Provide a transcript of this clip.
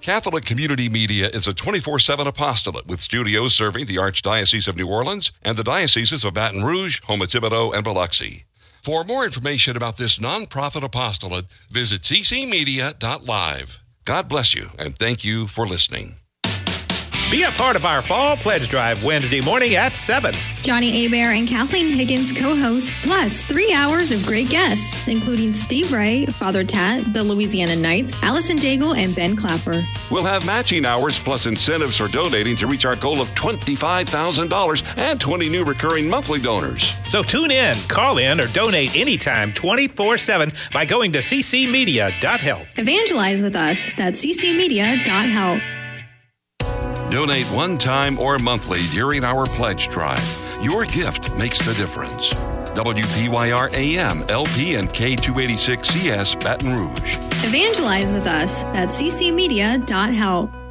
Catholic Community Media is a 24/7 apostolate with studios serving the Archdiocese of New Orleans and the dioceses of Baton Rouge, Houma-Thibodaux, and Biloxi. For more information about this nonprofit apostolate, visit ccmedia.live. God bless you, and thank you for listening. Be a part of our Fall Pledge Drive Wednesday morning at 7. Johnny Hebert and Kathleen Higgins co-host, plus 3 hours of great guests, including Steve Ray, Father Tat, the Louisiana Knights, Allison Daigle, and Ben Clapper. We'll have matching hours plus incentives for donating to reach our goal of $25,000 and 20 new recurring monthly donors. So tune in, call in, or donate anytime 24/7 by going to ccmedia.help. Evangelize with us. That's ccmedia.help. Donate one time or monthly during our pledge drive. Your gift makes the difference. WPYR AM, LP, and K286CS Baton Rouge. Evangelize with us. That's ccmedia.help.